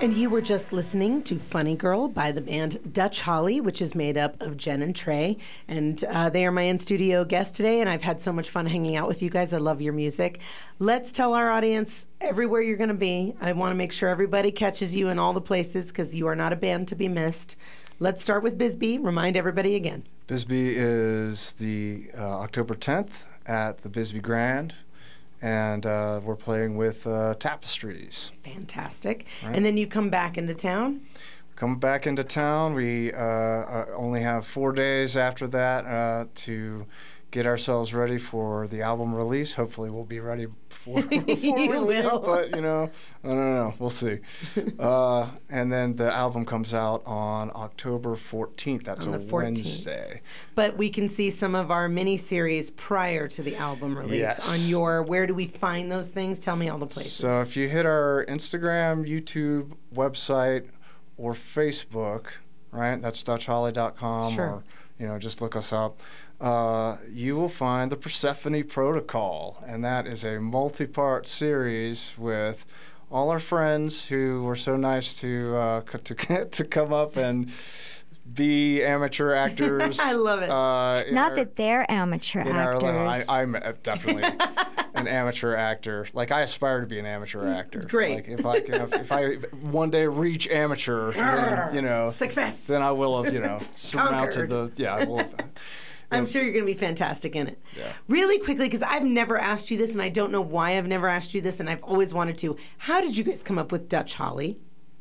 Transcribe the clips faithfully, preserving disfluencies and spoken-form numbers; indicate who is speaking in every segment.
Speaker 1: And you were just listening to Funny Girl by the band Dutch Holly, which is made up of Jen and Trey. And uh, they are my in-studio guests today, and I've had so much fun hanging out with you guys. I love your music. Let's tell our audience everywhere you're going to be. I want to make sure everybody catches you in all the places because you are not a band to be missed. Let's start with Bisbee. Remind everybody again.
Speaker 2: Bisbee is the uh, October tenth at the Bisbee Grand. And uh, we're playing with uh, Tapestries.
Speaker 1: Fantastic.
Speaker 2: Right.
Speaker 1: And then you come back into town?
Speaker 2: Come back into town. We uh, uh, only have four days after that uh, to get ourselves ready for the album release. Hopefully we'll be ready before, before we
Speaker 1: will.
Speaker 2: leave, but, you know, I don't know. We'll see. Uh, and then the album comes out on October fourteenth. That's
Speaker 1: on
Speaker 2: a
Speaker 1: the fourteenth.
Speaker 2: Wednesday.
Speaker 1: But we can see some of our mini-series prior to the album release
Speaker 2: Yes.
Speaker 1: on your, where do we find those things? Tell me all the places.
Speaker 2: So if you hit our Instagram, YouTube, website, or Facebook, right? That's Dutch Holly dot com,
Speaker 1: Sure.
Speaker 2: or, you know, just look us up. Uh, you will find the Persephone Protocol, and that is a multi-part series with all our friends who were so nice to uh, c- to to come up and be amateur actors.
Speaker 1: I love it.
Speaker 2: Uh, in
Speaker 3: Not
Speaker 2: our-
Speaker 3: that they're amateur
Speaker 2: in our-
Speaker 3: actors.
Speaker 2: I, I'm definitely an amateur actor. Like, I aspire to be an amateur actor.
Speaker 1: Great.
Speaker 2: Like, if I can, if, if I one day reach amateur, then, you know,
Speaker 1: Success.
Speaker 2: then I will have, you know, surmounted the, yeah, I will have.
Speaker 1: I'm sure you're going to be fantastic in it.
Speaker 2: Yeah.
Speaker 1: Really quickly, because I've never asked you this, and I don't know why I've never asked you this, and I've always wanted to. How did you guys come up with Dutch Holly?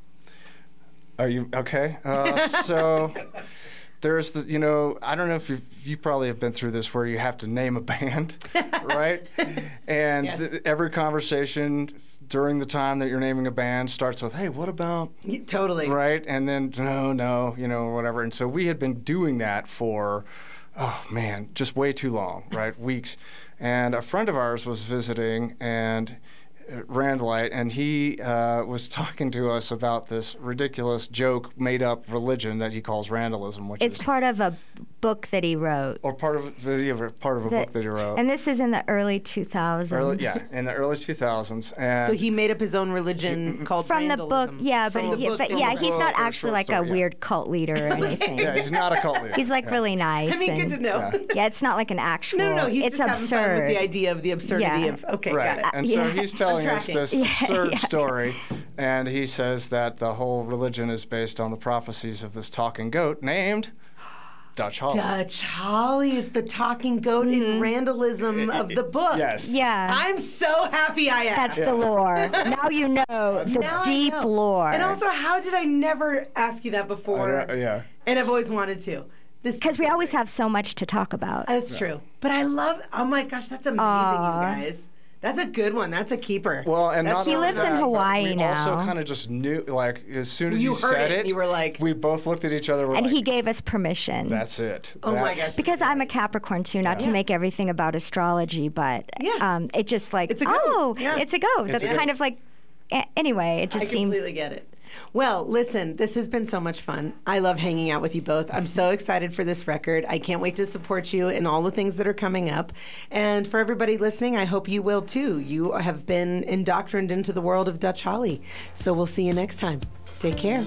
Speaker 2: Are you okay? Uh, so there's the, you know, I don't know if you you probably have been through this where you have to name a band, right? And
Speaker 1: Yes.
Speaker 2: th- every conversation during the time that you're naming a band starts with, "Hey, what about?"
Speaker 1: Y- Totally.
Speaker 2: Right? And then no, no, you know, whatever. And so we had been doing that for, oh man, just way too long, right? Weeks. And a friend of ours was visiting, and Randallite, and he uh, was talking to us about this ridiculous joke, made-up religion that he calls Randallism, which
Speaker 3: It's
Speaker 2: is
Speaker 3: part of a book that he wrote.
Speaker 2: or part of video, part of a
Speaker 3: that-
Speaker 2: book that he wrote.
Speaker 3: And this is in the early two thousands.
Speaker 2: Early, yeah, in the early two thousands. And
Speaker 1: So he made up his own religion called
Speaker 3: From the book,
Speaker 1: Randallism.
Speaker 3: yeah,
Speaker 1: From
Speaker 3: but,
Speaker 1: the
Speaker 3: he,
Speaker 1: book,
Speaker 3: but
Speaker 1: from
Speaker 3: yeah,
Speaker 1: the
Speaker 3: he's
Speaker 1: book.
Speaker 3: not
Speaker 2: or
Speaker 3: actually
Speaker 2: short
Speaker 3: like a
Speaker 2: story, yeah.
Speaker 3: weird cult leader or anything.
Speaker 2: yeah, he's not a cult leader.
Speaker 3: He's like
Speaker 2: yeah.
Speaker 3: really nice.
Speaker 1: I mean,
Speaker 3: and,
Speaker 1: good to know.
Speaker 2: Yeah.
Speaker 3: Yeah, it's not like an actual.
Speaker 1: No, no, no. He's
Speaker 3: it's
Speaker 1: just having fun
Speaker 3: absurd.
Speaker 1: with the idea of the absurdity
Speaker 3: Yeah.
Speaker 1: of, okay,
Speaker 2: Right.
Speaker 1: got it.
Speaker 2: And so
Speaker 3: Yeah.
Speaker 2: he's telling us
Speaker 1: tracking.
Speaker 2: this
Speaker 3: Yeah,
Speaker 2: absurd
Speaker 3: yeah.
Speaker 2: story, and he says that the whole religion is based on the prophecies of this talking goat named Dutch Holly.
Speaker 1: Dutch Holly is the talking goat in Randallism of the book.
Speaker 2: Yes.
Speaker 3: Yeah.
Speaker 1: I'm so happy I asked.
Speaker 3: That's the lore. Now you know the
Speaker 1: Now I
Speaker 3: deep
Speaker 1: know.
Speaker 3: lore.
Speaker 1: And also, how did I never ask you that before?
Speaker 2: I don't- yeah.
Speaker 1: And I've always wanted to. This
Speaker 3: Because we always have so much to talk about.
Speaker 1: That's true. But I love, oh my gosh, that's amazing,
Speaker 3: Aw.
Speaker 1: you guys. That's a good one. That's a keeper.
Speaker 2: Well, and
Speaker 1: That's-
Speaker 2: not
Speaker 3: He
Speaker 2: only
Speaker 3: lives in
Speaker 2: that, but
Speaker 3: Hawaii
Speaker 2: we also
Speaker 3: now.
Speaker 2: kind of just knew, like, as soon as
Speaker 1: You
Speaker 2: you,
Speaker 1: heard
Speaker 2: said
Speaker 1: it,
Speaker 2: it,
Speaker 1: you were like-
Speaker 2: we both looked at each other. We're
Speaker 3: and
Speaker 2: like,
Speaker 3: he gave us permission.
Speaker 2: that's it.
Speaker 1: Oh
Speaker 2: That-
Speaker 1: my gosh.
Speaker 3: Because I'm a Capricorn too, not to
Speaker 1: Yeah.
Speaker 3: make everything about astrology, but
Speaker 1: Yeah.
Speaker 3: um, it just like,
Speaker 1: It's a goat.
Speaker 3: oh,
Speaker 1: Yeah.
Speaker 3: it's a goat.
Speaker 2: It's
Speaker 3: That's
Speaker 2: a goat.
Speaker 3: kind of like, a- anyway, it
Speaker 1: I
Speaker 3: just seemed.
Speaker 1: completely get it. Well, listen, this has been so much fun. I love hanging out with you both. I'm so excited for this record. I can't wait to support you in all the things that are coming up. And for everybody listening, I hope you will too. You have been indoctrined into the world of Dutch Holly. So we'll see you next time. Take care.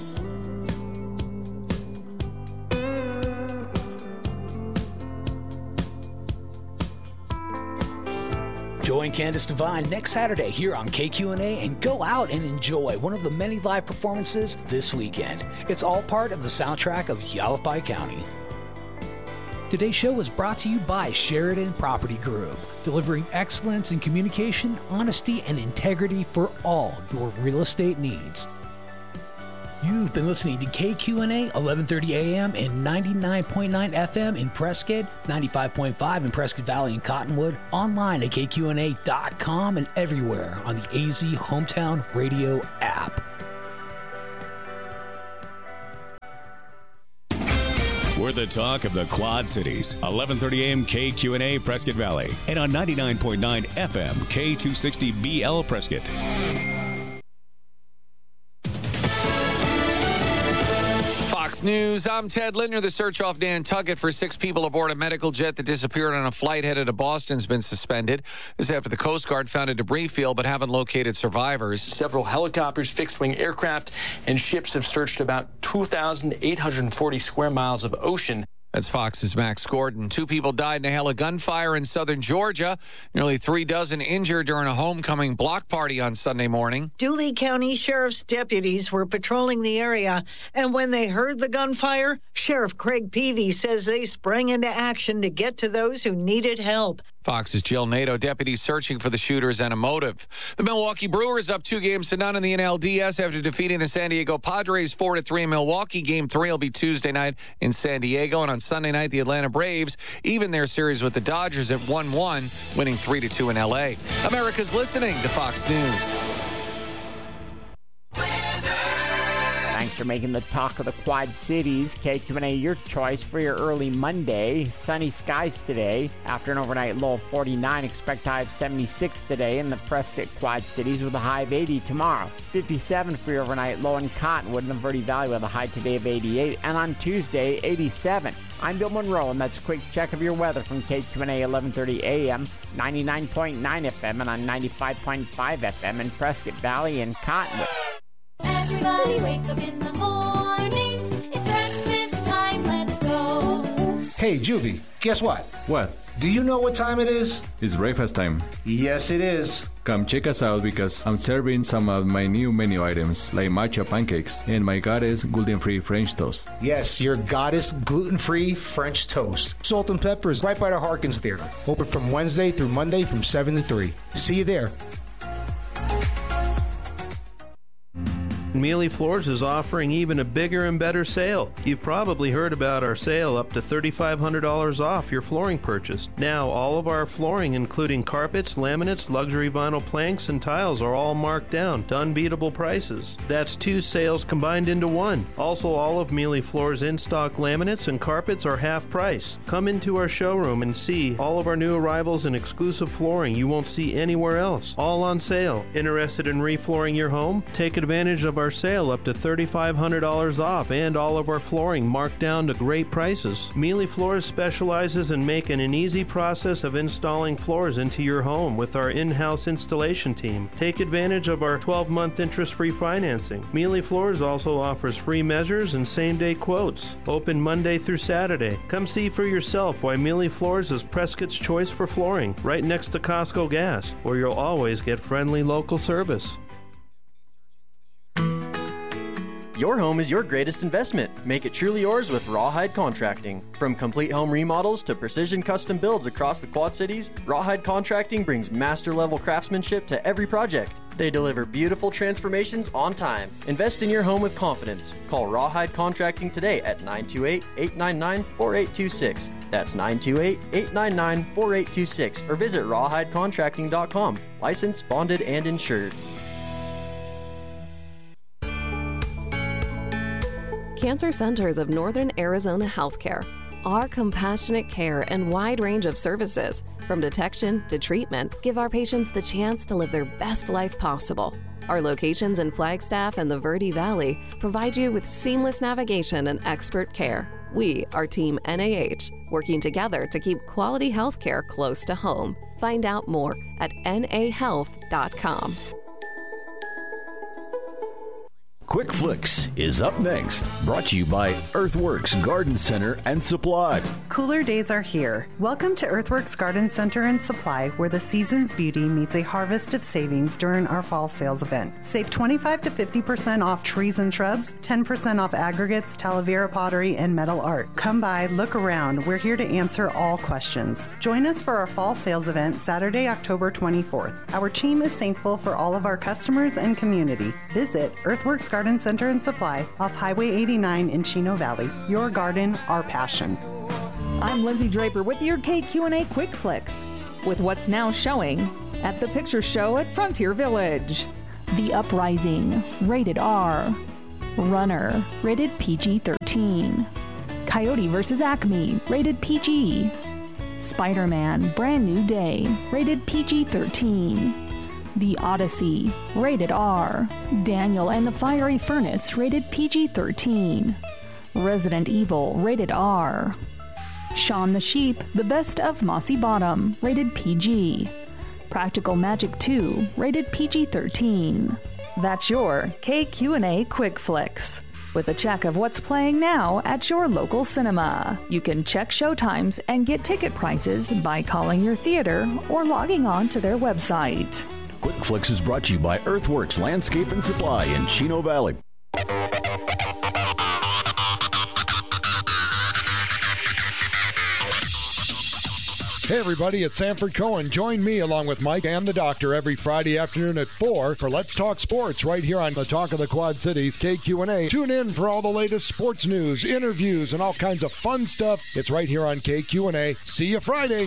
Speaker 4: Join Candace Devine next Saturday here on K Q N A and go out and enjoy one of the many live performances this weekend. It's all part of the soundtrack of Yavapai County. Today's show was brought to you by Sheridan Property Group, delivering excellence in communication, honesty, and integrity for all your real estate needs. You've been listening to K Q N A, eleven thirty a m and ninety-nine point nine F M in Prescott, ninety-five point five in Prescott Valley and Cottonwood, online at K Q N A dot com and everywhere on the A Z Hometown Radio app.
Speaker 5: We're the talk of the Quad Cities. eleven thirty a m K Q N A Prescott Valley and on ninety-nine point nine F M K two sixty B L Prescott.
Speaker 6: Fox News. I'm Ted Lindner. The search off Nantucket for six people aboard a medical jet that disappeared on a flight headed to Boston has been suspended. This after the Coast Guard found a debris field but haven't located survivors.
Speaker 7: Several helicopters, fixed-wing aircraft, and ships have searched about two thousand eight hundred forty square miles of ocean.
Speaker 6: That's Fox's Max Gordon. Two people died in a hail of gunfire in southern Georgia. Nearly three dozen injured during a homecoming block party on Sunday morning.
Speaker 8: Dooley County Sheriff's deputies were patrolling the area, and when they heard the gunfire, Sheriff Craig Peavy says they sprang into action to get to those who needed help.
Speaker 6: Fox's Jill Nato. Deputies searching for the shooters and a motive. The Milwaukee Brewers up two games to none in the N L D S after defeating the San Diego Padres four to three in Milwaukee. Game three will be Tuesday night in San Diego. And on Sunday night, the Atlanta Braves even their series with the Dodgers at one one, winning three to two in L A. America's listening to Fox News.
Speaker 9: Thanks for making the talk of the Quad Cities. K Q N A, your choice for your early Monday. Sunny skies today. After an overnight low of forty-nine, expect high of seventy-six today in the Prescott Quad Cities with a high of eighty tomorrow. fifty-seven for your overnight low in Cottonwood and the Verde Valley with a high today of eighty-eight. And on Tuesday, eighty-seven. I'm Bill Monroe, and that's a quick check of your weather from K Q N A eleven thirty A M, ninety-nine point nine F M, and on ninety-five point five F M in Prescott Valley and Cottonwood.
Speaker 10: Everybody wake up in the morning. It's breakfast time, let's go.
Speaker 11: Hey, Juvie, guess what?
Speaker 12: What?
Speaker 11: Do you know what time it is?
Speaker 12: It's breakfast time.
Speaker 11: Yes, it is.
Speaker 12: Come check us out because I'm serving some of my new menu items like matcha pancakes and my goddess gluten-free French toast.
Speaker 11: Yes, your goddess gluten-free French toast. Salt and Pepper is right by the Harkins Theater. Open from Wednesday through Monday from seven to three. See you there.
Speaker 13: Mealy Floors is offering even a bigger and better sale. You've probably heard about our sale up to three thousand five hundred dollars off your flooring purchase. Now, all of our flooring, including carpets, laminates, luxury vinyl planks, and tiles, are all marked down to unbeatable prices. That's two sales combined into one. Also, all of Mealy Floors in-stock laminates and carpets are half price. Come into our showroom and see all of our new arrivals and exclusive flooring you won't see anywhere else. All on sale. Interested in reflooring your home? Take advantage of our Our sale up to three thousand five hundred dollars off and all of our flooring marked down to great prices. Mealy Floors specializes in making an easy process of installing floors into your home with our in-house installation team. Take advantage of our twelve-month interest-free financing. Mealy Floors also offers free measures and same-day quotes. Open Monday through Saturday. Come see for yourself why Mealy Floors is Prescott's choice for flooring, right next to Costco Gas, where you'll always get friendly local service.
Speaker 14: Your home is your greatest investment. Make it truly yours with Rawhide Contracting. From complete home remodels to precision custom builds across the Quad Cities, Rawhide Contracting brings master-level craftsmanship to every project. They deliver beautiful transformations on time. Invest in your home with confidence. Call Rawhide Contracting today at nine two eight, eight nine nine, four eight two six. That's nine two eight, eight nine nine, four eight two six. Or visit rawhide contracting dot com. Licensed, bonded, and insured.
Speaker 15: Cancer Centers of Northern Arizona Healthcare. Our compassionate care and wide range of services, from detection to treatment, give our patients the chance to live their best life possible. Our locations in Flagstaff and the Verde Valley provide you with seamless navigation and expert care. We are Team N A H, working together to keep quality healthcare close to home. Find out more at N A health dot com.
Speaker 5: Quick Flicks is up next, brought to you by Earthworks Garden Center and Supply.
Speaker 16: Cooler days are here. Welcome to Earthworks Garden Center and Supply, where the season's beauty meets a harvest of savings during our fall sales event. Save twenty-five to fifty percent off trees and shrubs, ten percent off aggregates, Talavera pottery, and metal art. Come by, look around. We're here to answer all questions. Join us for our fall sales event Saturday, October twenty-fourth. Our team is thankful for all of our customers and community. Visit Earthworks Garden Center and Supply off Highway eighty-nine in Chino Valley. Your garden, our passion.
Speaker 17: I'm Lindsay Draper with your K Q and A Quick Flicks, with what's now showing at the Picture Show at Frontier Village. The Uprising, rated R. Runner, rated P G thirteen. Coyote versus. Acme, rated P G. Spider-Man, Brand New Day, rated P G thirteen. The Odyssey, rated R. Daniel and the Fiery Furnace, rated P G thirteen. Resident Evil, rated R. Shaun the Sheep, The Best of Mossy Bottom, rated P G. Practical Magic two, rated P G thirteen. That's your K Q and A Quick Flicks, with a check of what's playing now at your local cinema. You can check showtimes and get ticket prices by calling your theater or logging on to their website.
Speaker 18: Quick Flicks is brought to you by Earthworks Landscape and Supply in Chino Valley.
Speaker 19: Hey everybody, it's Sanford Cohen. Join me along with Mike and the Doctor every Friday afternoon at four for Let's Talk Sports right here on the Talk of the Quad Cities, K Q and A. Tune in for all the latest sports news, interviews, and all kinds of fun stuff. It's right here on K Q and A. See you Friday.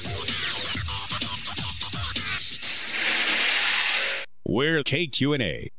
Speaker 5: We're K Q and A.